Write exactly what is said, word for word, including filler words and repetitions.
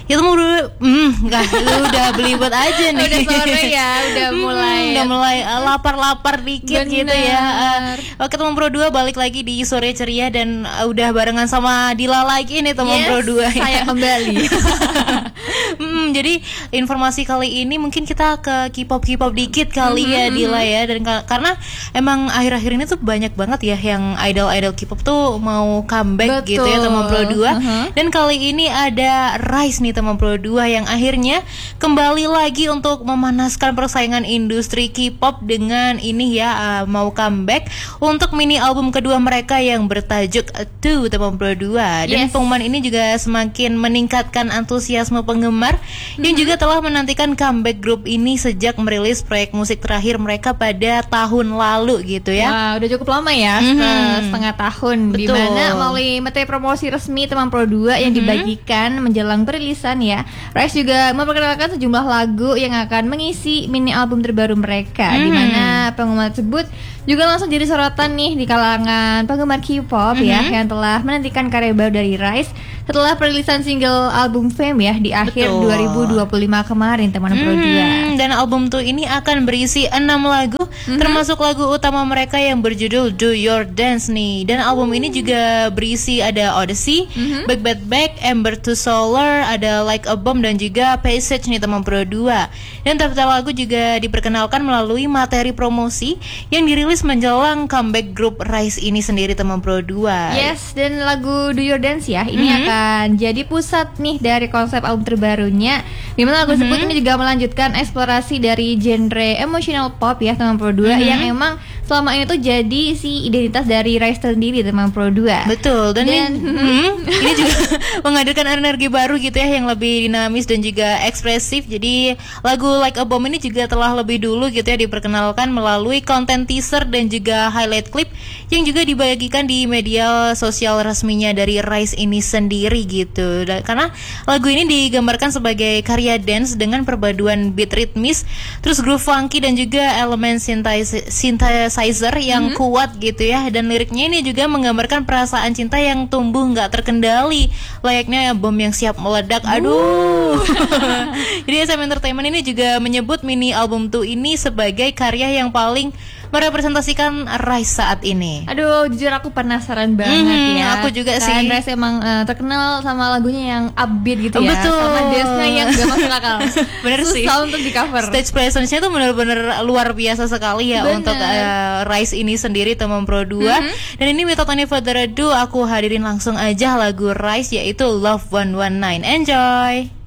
Itu mau dulu, hmm, enggak, lu udah belibet aja nih. Udah sore ya, udah mulai. Hmm, udah mulai uh, lapar-lapar dikit. Bener. Gitu ya. Uh, Oke teman Pro dua balik lagi di Sore Ceria dan uh, udah barengan sama Dila lagi nih teman yes, Pro dua. Saya kembali. hmm, jadi informasi kali ini mungkin kita ke K-pop K-pop dikit kali mm-hmm, ya Dila ya, dan ka- karena emang akhir-akhir ini tuh banyak banget ya yang idol-idol K-pop tuh mau comeback. Betul. Gitu ya teman Pro dua. Uh-huh. Dan kali ini ada Rise nih teman Pro dua yang akhirnya kembali lagi untuk memanaskan persaingan industri K-pop dengan ini ya uh, mau comeback untuk mini album kedua mereka yang bertajuk Two teman Pro dua. Dan yes, pengumuman ini juga semakin meningkatkan antusiasme penggemar mm-hmm, yang juga telah menantikan comeback grup ini sejak merilis proyek musik terakhir mereka pada tahun lalu gitu ya. Wah, udah cukup lama ya, mm-hmm, setengah tahun. Betul. Dimana melalui materi promosi resmi teman Pro dua yang mm-hmm, dibagikan menjelang perilisan ya, Rise juga memperkenalkan sejumlah lagu yang akan mengisi mini album terbaru mereka, mm-hmm, dimana pengumuman tersebut juga langsung jadi sorotan nih di kalangan penggemar K-pop mm-hmm, ya, yang telah menantikan karya baru dari Rise setelah perilisan single album Fame ya di akhir Betul. dua ribu dua puluh lima kemarin teman mm-hmm, Pro dua. Dan album tuh ini akan berisi enam lagu, mm-hmm, termasuk lagu utama mereka yang berjudul Do Your Dance nih. Dan album ini juga berisi ada Odyssey, mm-hmm, Back Back Back, Ember to Solar, ada Like a Bomb dan juga Passage nih teman Pro dua. Dan tiap-tiap lagu juga diperkenalkan melalui materi promosi yang dirilis menjelang comeback grup Rise ini sendiri teman Pro dua. Yes, dan lagu Do Your Dance ya, ini mm-hmm, akan jadi pusat nih dari konsep album terbarunya, dimana lagu mm-hmm, tersebut ini juga melanjutkan eksplorasi dari genre emotional pop ya teman Pro dua, mm-hmm, yang emang selama ini tuh jadi si identitas dari Rise sendiri teman Pro dua. Betul, dan, dan ini, hmm, ini juga menghadirkan energi baru gitu ya yang lebih dinamis dan juga ekspresif. Jadi lagu Like a Bomb ini juga telah lebih dulu gitu ya diperkenalkan melalui konten teaser dan juga highlight clip yang juga dibagikan di media sosial resminya dari Rise ini sendiri gitu. Dan karena lagu ini digambarkan sebagai karya dance dengan perpaduan beat ritmis, terus groove funky dan juga elemen synthesizer yang mm-hmm, kuat gitu ya. Dan liriknya ini juga menggambarkan perasaan cinta yang tumbuh nggak terkendali, layaknya bom yang siap meledak. Aduh. Jadi S M Entertainment ini juga menyebut mini album tuh ini sebagai karya yang paling merepresentasikan Rise saat ini. Aduh, jujur aku penasaran banget hmm, ya. Aku juga kan sih. Rise emang uh, terkenal sama lagunya yang upbeat gitu ya. Betul. Sama dance-nya yang gak masuk akal. Bener Susah sih. Susah untuk di cover. Stage presence-nya tuh bener-bener luar biasa sekali ya. Bener. Untuk uh, Rise ini sendiri teman Pro dua. Mm-hmm. Dan ini without any further ado, aku hadirin langsung aja lagu Rise yaitu Love one one nine. Enjoy.